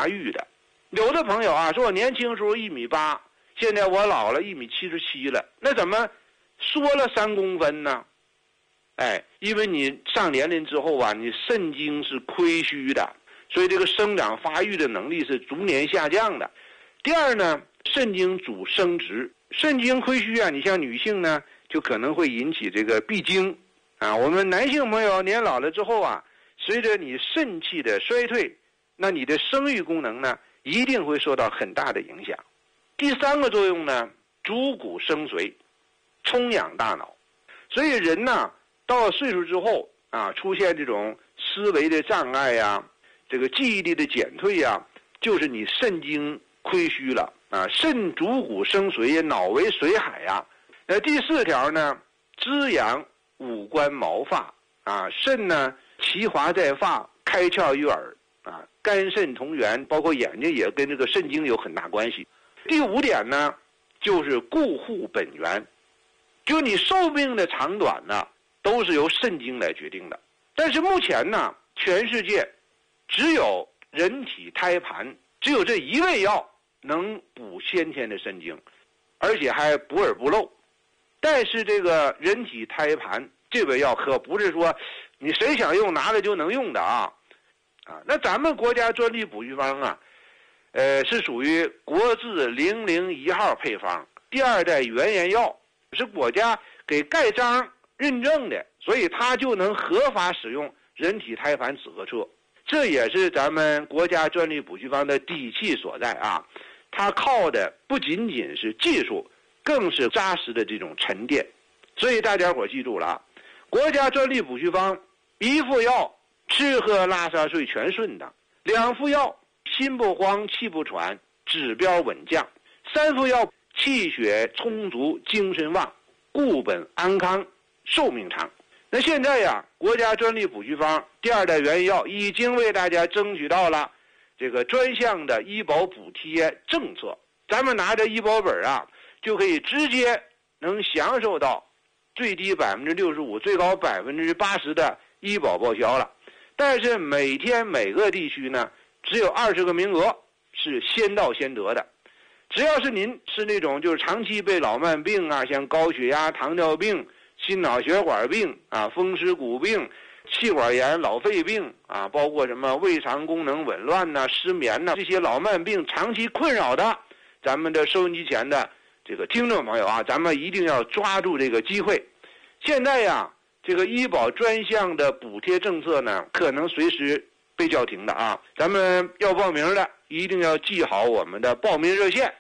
发育的。有的朋友啊说，我年轻时候1.8米，现在我老了1.77米了，那怎么缩了3公分呢？因为你上年龄之后啊，你肾精是亏虚的，所以这个生长发育的能力是逐年下降的。第二呢，肾精主生殖，肾精亏虚啊，你像女性呢，就可能会引起这个闭经啊。我们男性朋友年老了之后啊，随着你肾气的衰退，那你的生育功能呢，一定会受到很大的影响。第三个作用呢，主骨生髓，充养大脑。所以人呢，到了岁数之后啊，出现这种思维的障碍呀，这个记忆力的减退呀，就是你肾精亏虚了啊。肾主骨生髓，脑为髓海呀。第4条呢，滋养五官毛发啊。肾呢，其华在发，开窍于耳啊。肝肾同源，包括眼睛也跟这个肾精有很大关系。第5点呢，就是固护本源，就你寿命的长短呢，都是由肾精来决定的。但是目前呢，全世界只有人体胎盘，只有这一味药能补先天的肾精，而且还补而不漏。但是这个人体胎盘这味药可不是说你谁想用拿了就能用的啊。那咱们国家专利补虚方啊，是属于国字001号配方，第2代原研药，是国家给盖章认证的，所以它就能合法使用人体胎盘止咳彻。这也是咱们国家专利补虚方的底气所在啊。它靠的不仅仅是技术，更是扎实的这种沉淀。所以大家伙记住了啊，国家专利补虚方1副药吃喝拉撒睡全顺当，2副药心不慌气不喘，指标稳降，3副药气血充足精神旺，固本安康寿命长。那现在呀，国家专利补虚方第2代原药已经为大家争取到了这个专项的医保补贴政策，咱们拿着医保本啊，就可以直接能享受到最低65%最高80%的医保报销了。但是每天每个地区呢，只有20个名额是先到先得的。只要是您是那种就是长期被老慢病啊，像高血压、糖尿病、心脑血管病啊、风湿骨病、气管炎、老肺病啊，包括什么胃肠功能紊乱呐、失眠呐，这些老慢病长期困扰的，咱们的收音机前的这个听众朋友啊，咱们一定要抓住这个机会。现在呀，这个医保专项的补贴政策呢，可能随时被叫停的啊。咱们要报名的一定要记好我们的报名热线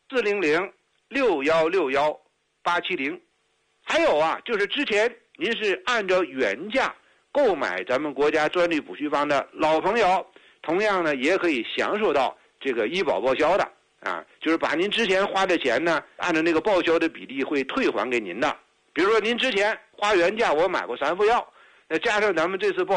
400-6161-870。还有啊，就是之前您是按照原价购买咱们国家专利补虚方的老朋友，同样呢也可以享受到这个医保报销的啊，就是把您之前花的钱呢，按照那个报销的比例会退还给您的。比如说您之前花原价我买过3副药，那加上咱们这次报